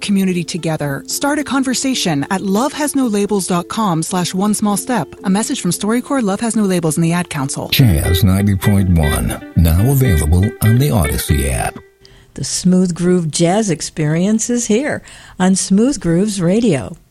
community together. Start a conversation at lovehasnolabels.com/one-small-step. A message from StoryCorps, Love Has No Labels, and the Ad Council. Jazz 90.1, now available on the Odyssey app. The Smooth Groove Jazz Experience is here on Smooth Grooves Radio.